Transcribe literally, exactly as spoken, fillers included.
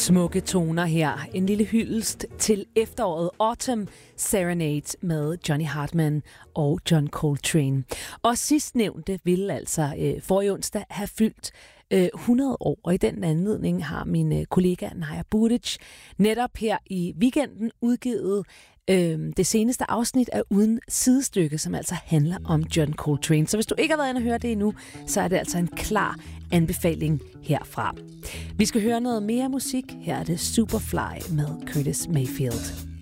Smukke toner her. En lille hyldest til efteråret. Autumn Serenade med Johnny Hartman og John Coltrane. Og sidstnævnte ville altså øh, forrige onsdag have fyldt øh, hundrede år. Og i den anledning har min øh, kollega Naja Buric netop her i weekenden udgivet øh, det seneste afsnit af Uden Sidestykke, som altså handler om John Coltrane. Så hvis du ikke har været inde og høre det endnu, så er det altså en klar anbefaling herfra. Vi skal høre noget mere musik. Her er det Superfly med Curtis Mayfield.